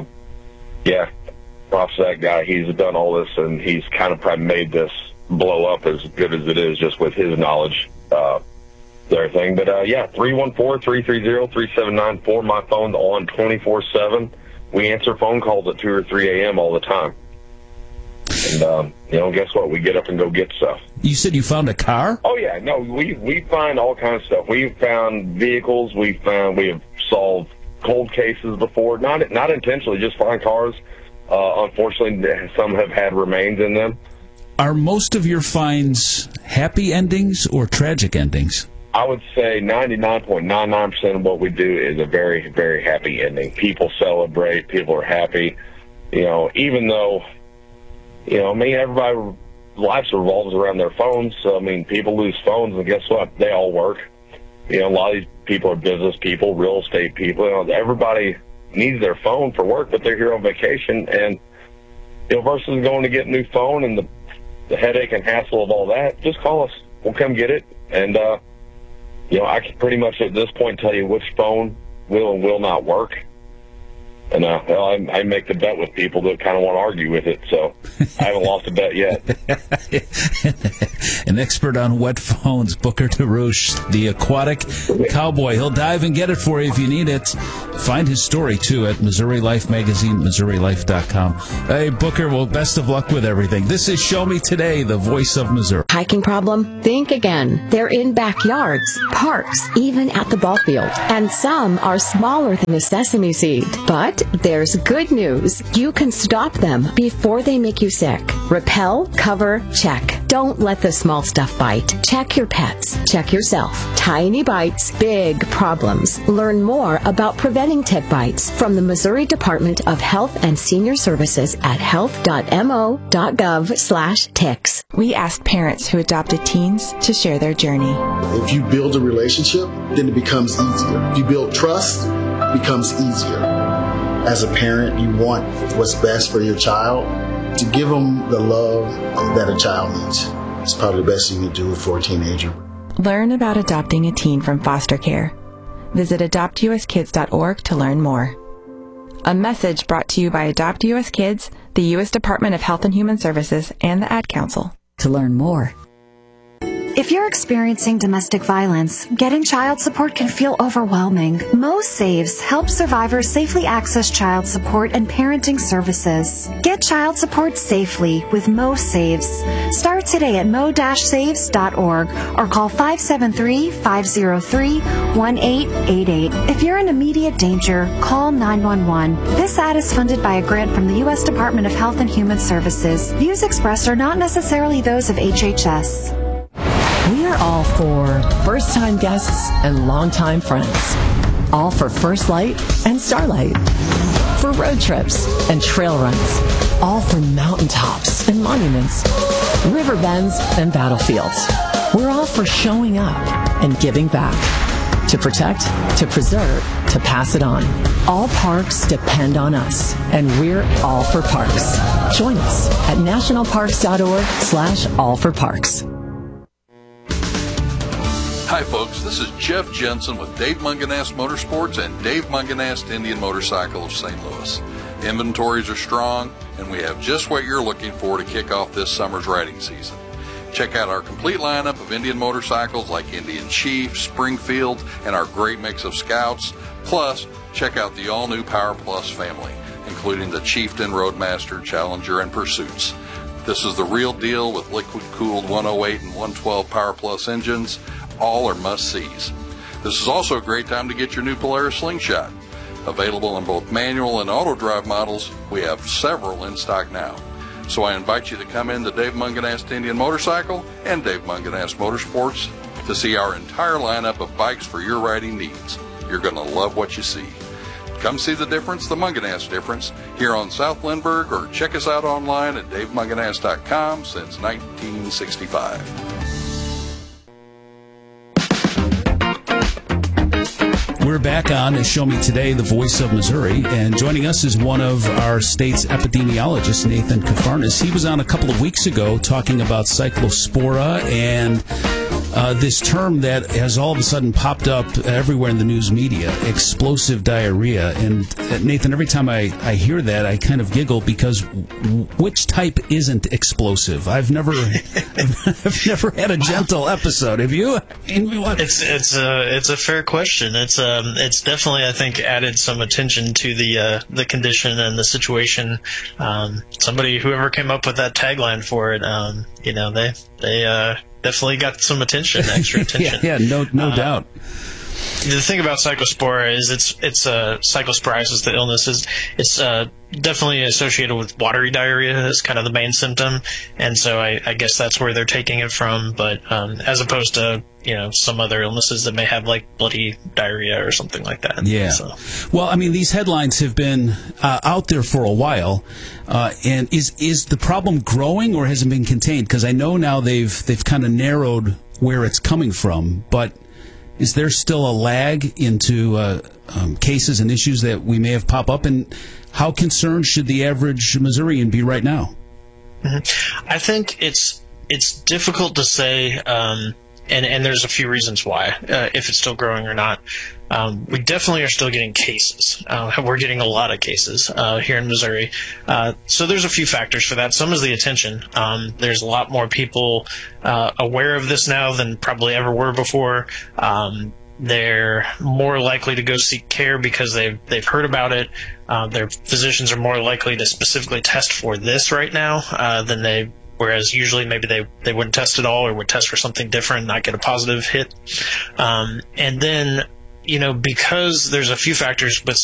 Props to that guy. He's done all this, and he's kind of probably made this blow up as good as it is just with his knowledge, everything. But 314-330-3794. My phone's on 24/7. We answer phone calls at 2 or 3 a.m. all the time. And, guess what? We get up and go get stuff. You said you found a car? Oh, yeah. No, we find all kinds of stuff. We've found vehicles. We have solved cold cases before. Not intentionally, just find cars. Unfortunately, some have had remains in them. Are most of your finds happy endings or tragic endings? I would say 99.99% of what we do is a very, very happy ending. People celebrate. People are happy. Even though, everybody's life revolves around their phones. So, people lose phones, and guess what? They all work. A lot of these people are business people, real estate people. Everybody needs their phone for work, but they're here on vacation. And, versus going to get a new phone and the headache and hassle of all that, just call us. We'll come get it. And, I can pretty much at this point tell you which phone will and will not work. And I make the bet with people that kind of want to argue with it, so I haven't lost a bet yet. An expert on wet phones, Booker DeRouche, the aquatic cowboy. He'll dive and get it for you if you need it. Find his story, too, at Missouri Life Magazine, MissouriLife.com. Hey, Booker, well, best of luck with everything. This is Show Me Today, the voice of Missouri. Hiking problem? Think again. They're in backyards, parks, even at the ball field. And some are smaller than a sesame seed. But there's good news. You can stop them before they make you sick. Repel, cover, check. Don't let the small stuff bite. Check your pets. Check yourself. Tiny bites, big problems. Learn more about preventing tick bites from the Missouri Department of Health and Senior Services at health.mo.gov/ticks. We asked parents who adopted teens to share their journey. If you build a relationship, then it becomes easier. If you build trust, it becomes easier. As a parent, you want what's best for your child. To give them the love that a child needs. It's probably the best you can do for a teenager. Learn about adopting a teen from foster care. Visit adoptuskids.org to learn more. A message brought to you by Adopt U.S. Kids, the U.S. Department of Health and Human Services, and the Ad Council. To learn more. If you're experiencing domestic violence, getting child support can feel overwhelming. Mo Saves helps survivors safely access child support and parenting services. Get child support safely with Mo Saves. Start today at mo-saves.org or call 573-503-1888. If you're in immediate danger, call 911. This ad is funded by a grant from the U.S. Department of Health and Human Services. Views expressed are not necessarily those of HHS. We are all for first-time guests and long-time friends. All for First Light and Starlight. For road trips and trail runs. All for mountaintops and monuments. River bends and battlefields. We're all for showing up and giving back. To protect, to preserve, to pass it on. All parks depend on us, and we're all for parks. Join us at nationalparks.org/allforparks. Hi folks, this is Jeff Jensen with Dave Munganast Motorsports and Dave Munganast Indian Motorcycle of St. Louis. Inventories are strong, and we have just what you're looking for to kick off this summer's riding season. Check out our complete lineup of Indian motorcycles like Indian Chief, Springfield, and our great mix of Scouts. Plus, check out the all-new Power Plus family, including the Chieftain, Roadmaster, Challenger, and Pursuits. This is the real deal with liquid-cooled 108 and 112 Power Plus engines. All are must-sees. This is also a great time to get your new Polaris Slingshot. Available in both manual and auto drive models, we have several in stock now. So I invite you to come in to Dave Munganast Indian Motorcycle and Dave Munganast Motorsports to see our entire lineup of bikes for your riding needs. You're going to love what you see. Come see the difference, the Munganast difference, here on South Lindbergh, or check us out online at DaveMunganast.com since 1965. We're back on Show Me Today, the voice of Missouri, and joining us is one of our state's epidemiologists, Nathan Kafarnas. He was on a couple of weeks ago talking about cyclospora and this term that has all of a sudden popped up everywhere in the news media, explosive diarrhea. And Nathan, every time I hear that, I kind of giggle because which type isn't explosive? I've never had a gentle episode. Have you? It's a fair question. It's definitely, I think, added some attention to the condition and the situation. Whoever came up with that tagline for it, they definitely got some attention, extra attention. no doubt. The thing about Cyclospora is it's cyclosporiasis. The illness is it's definitely associated with watery diarrhea is kind of the main symptom, and so I guess that's where they're taking it from. But as opposed to some other illnesses that may have like bloody diarrhea or something like that. Yeah. So. Well, I mean, these headlines have been out there for a while, and is the problem growing or has it been contained? Because I know now they've kind of narrowed where it's coming from, but is there still a lag into cases and issues that we may have pop up? And how concerned should the average Missourian be right now? Mm-hmm. I think it's difficult to say, and there's a few reasons why, if it's still growing or not. We definitely are still getting cases. We're getting a lot of cases here in Missouri. So there's a few factors for that. Some is the attention. There's a lot more people aware of this now than probably ever were before. They're more likely to go seek care because they've heard about it. Their physicians are more likely to specifically test for this right now than whereas usually maybe they wouldn't test at all or would test for something different and not get a positive hit. And then, because there's a few factors, but